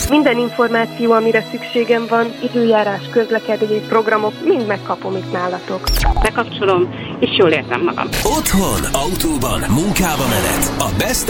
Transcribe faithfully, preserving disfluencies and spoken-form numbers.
Minden információ, amire szükségem van, időjárás, közlekedés, programok, mind megkapom itt nálatok. Bekapcsolom, és jól érzem magam. Otthon, autóban, munkába menet. A Best